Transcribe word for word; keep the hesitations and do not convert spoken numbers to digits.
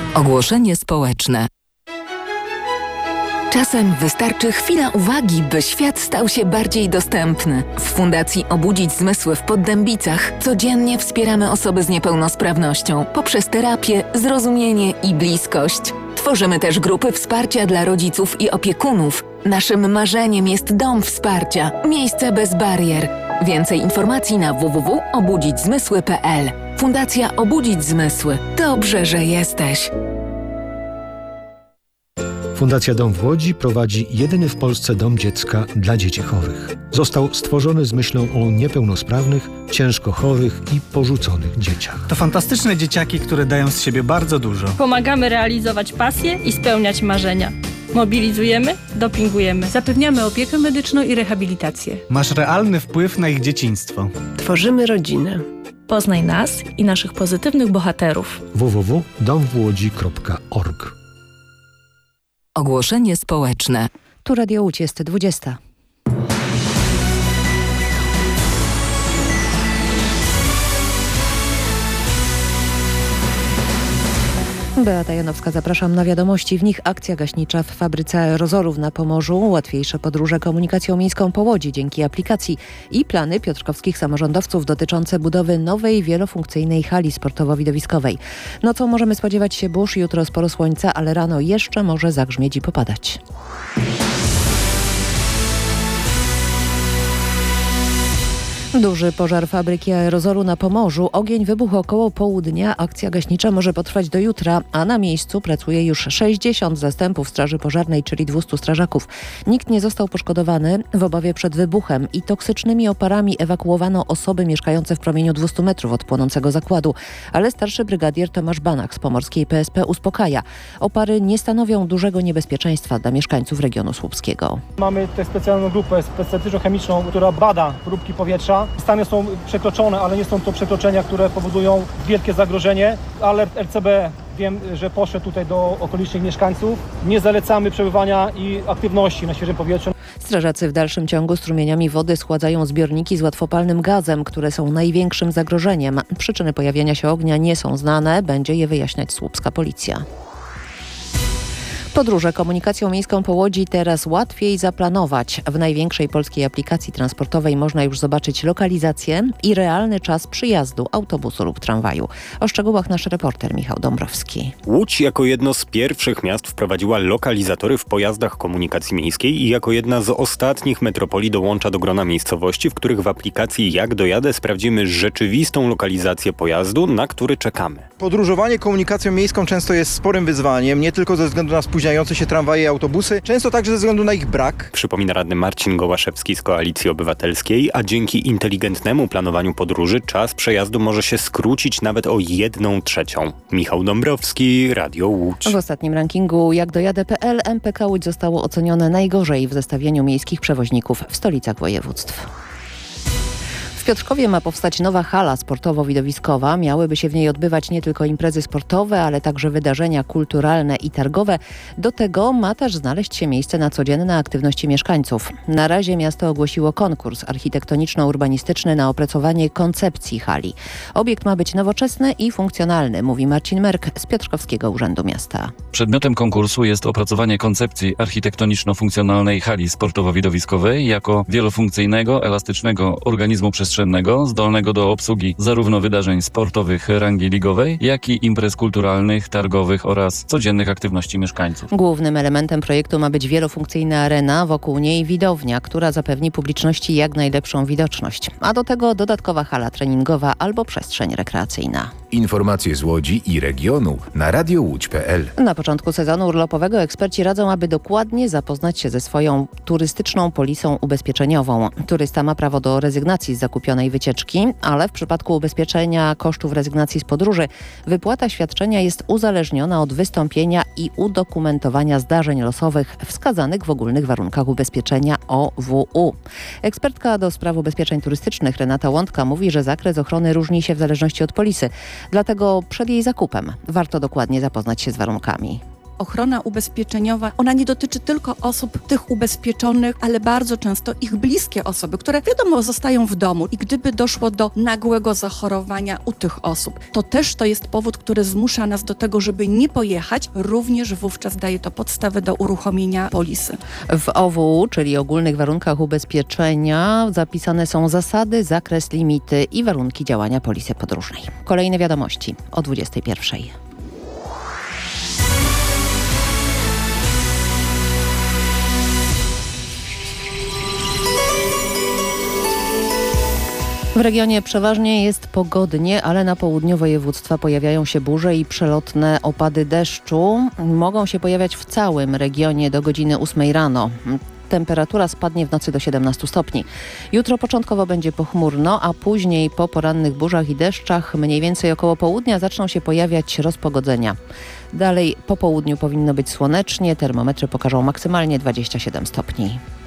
Ogłoszenie społeczne. Czasem wystarczy chwila uwagi, by świat stał się bardziej dostępny. W Fundacji Obudzić Zmysły w Poddębicach codziennie wspieramy osoby z niepełnosprawnością poprzez terapię, zrozumienie i bliskość. Tworzymy też grupy wsparcia dla rodziców i opiekunów. Naszym marzeniem jest dom wsparcia, miejsce bez barier. Więcej informacji na w w w kropka obudzić zmysły kropka p l. Fundacja Obudzić Zmysły. Dobrze, że jesteś. Fundacja Dom w Łodzi prowadzi jedyny w Polsce dom dziecka dla dzieci chorych. Został stworzony z myślą o niepełnosprawnych, ciężko chorych i porzuconych dzieciach. To fantastyczne dzieciaki, które dają z siebie bardzo dużo. Pomagamy realizować pasje i spełniać marzenia. Mobilizujemy, dopingujemy. Zapewniamy opiekę medyczną i rehabilitację. Masz realny wpływ na ich dzieciństwo. Tworzymy rodzinę. Poznaj nas i naszych pozytywnych bohaterów. w w w kropka dom w łodzi kropka org. Ogłoszenie społeczne. Tu Radio Łódź, jest dwudziesta. Beata Janowska, zapraszam na wiadomości. W nich akcja gaśnicza w fabryce aerozolów na Pomorzu, łatwiejsze podróże komunikacją miejską po Łodzi dzięki aplikacji i plany piotrkowskich samorządowców dotyczące budowy nowej wielofunkcyjnej hali sportowo-widowiskowej. Nocą możemy spodziewać się burz, jutro sporo słońca, ale rano jeszcze może zagrzmieć i popadać. Duży pożar fabryki aerozolu na Pomorzu. Ogień wybuchł około południa. Akcja gaśnicza może potrwać do jutra, a na miejscu pracuje już sześćdziesiąt zastępów straży pożarnej, czyli dwieście strażaków. Nikt nie został poszkodowany. W obawie przed wybuchem i toksycznymi oparami ewakuowano osoby mieszkające w promieniu dwieście metrów od płonącego zakładu. Ale starszy brygadier Tomasz Banach z pomorskiej P S P uspokaja. Opary nie stanowią dużego niebezpieczeństwa dla mieszkańców regionu słupskiego. Mamy tę specjalną grupę specjalistyczno-chemiczną, która bada próbki powietrza. Stany są przekroczone, ale nie są to przekroczenia, które powodują wielkie zagrożenie. Alert R C B wiem, że poszedł tutaj do okolicznych mieszkańców. Nie zalecamy przebywania i aktywności na świeżym powietrzu. Strażacy w dalszym ciągu strumieniami wody schładzają zbiorniki z łatwopalnym gazem, które są największym zagrożeniem. Przyczyny pojawienia się ognia nie są znane, będzie je wyjaśniać słupska policja. Podróże komunikacją miejską po Łodzi teraz łatwiej zaplanować. W największej polskiej aplikacji transportowej można już zobaczyć lokalizację i realny czas przyjazdu autobusu lub tramwaju. O szczegółach nasz reporter Michał Dąbrowski. Łódź jako jedno z pierwszych miast wprowadziła lokalizatory w pojazdach komunikacji miejskiej i jako jedna z ostatnich metropolii dołącza do grona miejscowości, w których w aplikacji Jak dojadę sprawdzimy rzeczywistą lokalizację pojazdu, na który czekamy. Podróżowanie komunikacją miejską często jest sporym wyzwaniem, nie tylko ze względu na spóźniające się tramwaje i autobusy, często także ze względu na ich brak. Przypomina radny Marcin Gołaszewski z Koalicji Obywatelskiej, a dzięki inteligentnemu planowaniu podróży czas przejazdu może się skrócić nawet o jedną trzecią. Michał Dąbrowski, Radio Łódź. W ostatnim rankingu Jak dojadę kropka p l M P K Łódź zostało ocenione najgorzej w zestawieniu miejskich przewoźników w stolicach województw. W Piotrkowie ma powstać nowa hala sportowo-widowiskowa. Miałyby się w niej odbywać nie tylko imprezy sportowe, ale także wydarzenia kulturalne i targowe. Do tego ma też znaleźć się miejsce na codzienne aktywności mieszkańców. Na razie miasto ogłosiło konkurs architektoniczno-urbanistyczny na opracowanie koncepcji hali. Obiekt ma być nowoczesny i funkcjonalny, mówi Marcin Merk z Piotrkowskiego Urzędu Miasta. Przedmiotem konkursu jest opracowanie koncepcji architektoniczno-funkcjonalnej hali sportowo-widowiskowej jako wielofunkcyjnego, elastycznego organizmu przestrzennego, zdolnego do obsługi zarówno wydarzeń sportowych rangi ligowej, jak i imprez kulturalnych, targowych oraz codziennych aktywności mieszkańców. Głównym elementem projektu ma być wielofunkcyjna arena, wokół niej widownia, która zapewni publiczności jak najlepszą widoczność, a do tego dodatkowa hala treningowa albo przestrzeń rekreacyjna. Informacje z Łodzi i regionu na radio łódź kropka p l. Na początku sezonu urlopowego eksperci radzą, aby dokładnie zapoznać się ze swoją turystyczną polisą ubezpieczeniową. Turysta ma prawo do rezygnacji z zakupionej wycieczki, ale w przypadku ubezpieczenia kosztów rezygnacji z podróży wypłata świadczenia jest uzależniona od wystąpienia i udokumentowania zdarzeń losowych wskazanych w ogólnych warunkach ubezpieczenia O W U. Ekspertka do spraw ubezpieczeń turystycznych Renata Łądka mówi, że zakres ochrony różni się w zależności od polisy. Dlatego przed jej zakupem warto dokładnie zapoznać się z warunkami. ochrona ubezpieczeniowa, ona nie dotyczy tylko osób tych ubezpieczonych, ale bardzo często ich bliskie osoby, które wiadomo zostają w domu i gdyby doszło do nagłego zachorowania u tych osób, to też to jest powód, który zmusza nas do tego, żeby nie pojechać, również wówczas daje to podstawę do uruchomienia polisy. W O W U, czyli ogólnych warunkach ubezpieczenia, zapisane są zasady, zakres, limity i warunki działania polisy podróżnej. Kolejne wiadomości o dwudziestej pierwszej. W regionie przeważnie jest pogodnie, ale na południu województwa pojawiają się burze i przelotne opady deszczu. Mogą się pojawiać w całym regionie do godziny ósmej rano. Temperatura spadnie w nocy do siedemnastu stopni. Jutro początkowo będzie pochmurno, a później po porannych burzach i deszczach mniej więcej około południa zaczną się pojawiać rozpogodzenia. Dalej po południu powinno być słonecznie, termometry pokażą maksymalnie dwadzieścia siedem stopni.